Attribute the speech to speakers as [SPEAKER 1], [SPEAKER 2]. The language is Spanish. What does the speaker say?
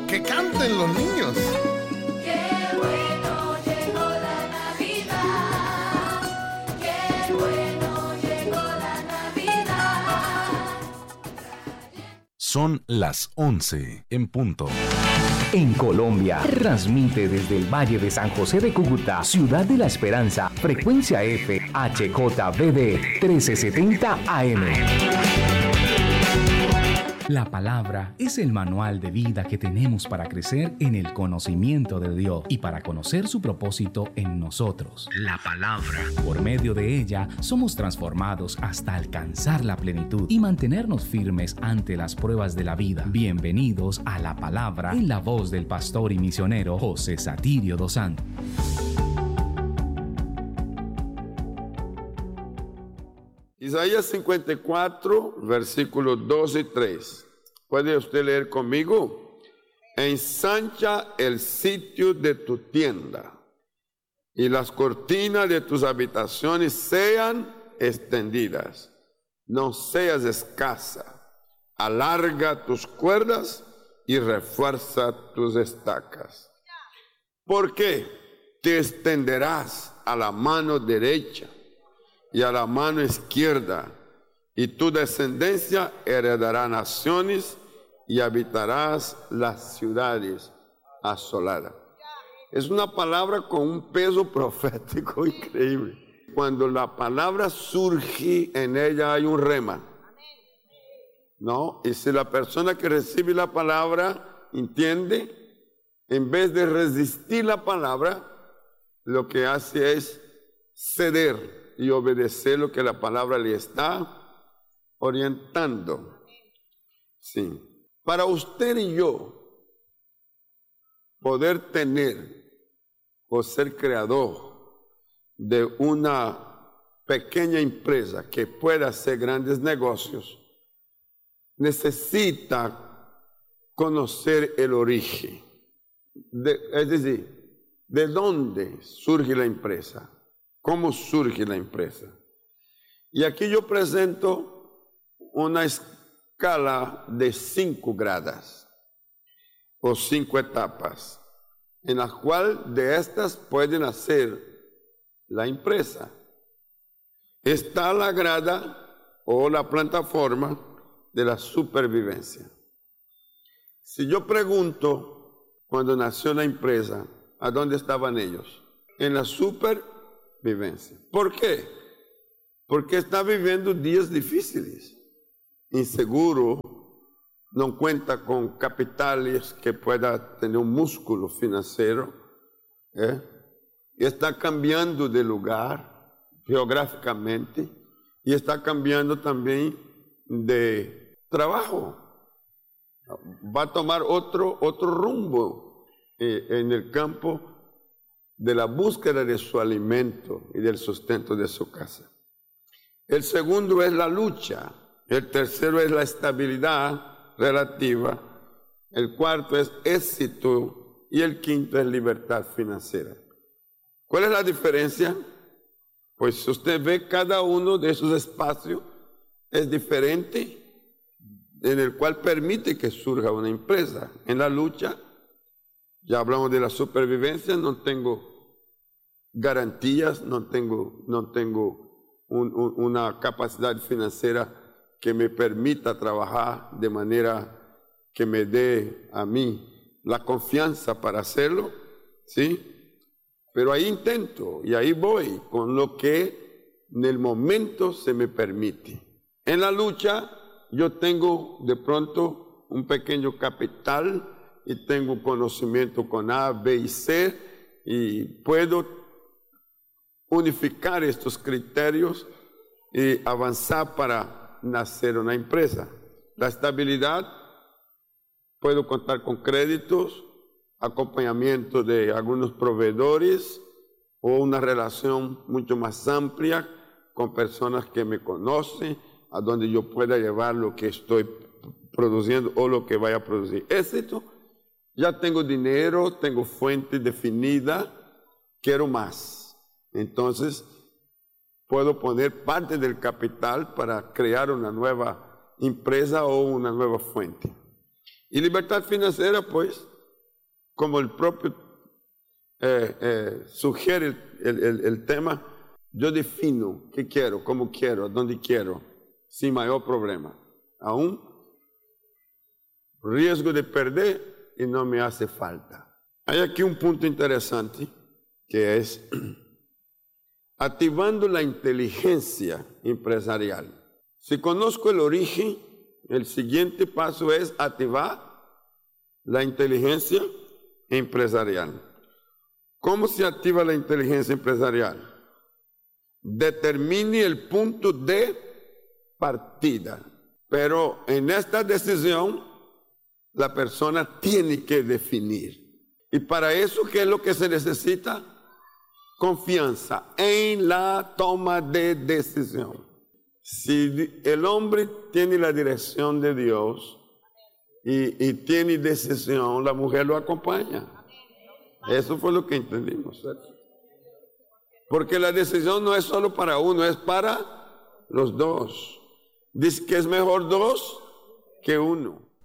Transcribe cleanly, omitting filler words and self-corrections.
[SPEAKER 1] Que canten los niños.
[SPEAKER 2] Qué bueno llegó la Navidad. Qué bueno llegó la Navidad.
[SPEAKER 3] Son las 11 en punto.
[SPEAKER 4] En Colombia, transmite desde el Valle de San José de Cúcuta, Ciudad de la Esperanza, frecuencia F, HJBD 1370 AM. La palabra es el manual de vida que tenemos para crecer en el conocimiento de Dios y para conocer su propósito en nosotros. La palabra. Por medio de ella somos transformados hasta alcanzar la plenitud y mantenernos firmes ante las pruebas de la vida. Bienvenidos a La Palabra en la voz del pastor y misionero José Satirio dos Santos.
[SPEAKER 5] Isaías 54, versículos 2 y 3. ¿Puede usted leer conmigo? Ensancha el sitio de tu tienda y las cortinas de tus habitaciones sean extendidas. No seas escasa. Alarga tus cuerdas y refuerza tus estacas. ¿Por qué? Te extenderás a la mano derecha y a la mano izquierda, y tu descendencia heredará naciones y habitarás las ciudades asoladas. Es una palabra con un peso profético increíble. Cuando la palabra surge, en ella hay un rema, ¿no? Y si la persona que recibe la palabra entiende, en vez de resistir la palabra, lo que hace es ceder y obedecer lo que la palabra le está orientando. Sí. Para usted y yo poder tener o ser creador de una pequeña empresa que pueda hacer grandes negocios, necesita conocer el origen. Es decir, ¿de dónde surge la empresa? ¿Cómo surge la empresa? Y aquí yo presento una escala de 5 gradas o 5 etapas, en las cuales de estas pueden hacer la empresa. Está la grada o la plataforma de la supervivencia. Si yo pregunto, cuando nació la empresa, ¿a dónde estaban ellos? En la supervivencia. ¿Por qué? Porque está viviendo días difíciles, inseguro, no cuenta con capitales que pueda tener un músculo financiero, y está cambiando de lugar geográficamente y está cambiando también de trabajo. Va a tomar otro rumbo en el campo de la búsqueda de su alimento y del sustento de su casa. El segundo es la lucha. El tercero es la estabilidad relativa. El cuarto es éxito. Y el quinto es libertad financiera. ¿Cuál es la diferencia? Pues si usted ve, cada uno de esos espacios es diferente, en el cual permite que surja una empresa. En la lucha, ya hablamos de la supervivencia, no tengo garantías, no tengo una capacidad financiera que me permita trabajar de manera que me dé a mí la confianza para hacerlo, ¿sí? Pero ahí intento y ahí voy con lo que en el momento se me permite. En la lucha yo tengo de pronto un pequeño capital y tengo conocimiento con A, B y C, y puedo unificar estos criterios y avanzar para nacer una empresa. La estabilidad, puedo contar con créditos, acompañamiento de algunos proveedores o una relación mucho más amplia con personas que me conocen, a donde yo pueda llevar lo que estoy produciendo o lo que vaya a producir. Éxito. Ya tengo dinero, tengo fuente definida, quiero más. Entonces, puedo poner parte del capital para crear una nueva empresa o una nueva fuente. Y libertad financiera, pues, como el propio sugiere el tema, yo defino qué quiero, cómo quiero, dónde quiero, sin mayor problema. Aún riesgo de perder y no me hace falta. Hay aquí un punto interesante que es activando la inteligencia empresarial. Si conozco el origen, el siguiente paso es activar la inteligencia empresarial. ¿Cómo se activa la inteligencia empresarial? Determine el punto de partida. Pero en esta decisión, la persona tiene que definir. Y para eso, ¿qué es lo que se necesita? Confianza en la toma de decisión. Si el hombre tiene la dirección de Dios y tiene decisión, la mujer lo acompaña. Eso fue lo que entendimos, ¿cierto? Porque la decisión no es solo para uno, es para los dos. Dice que es mejor dos que uno.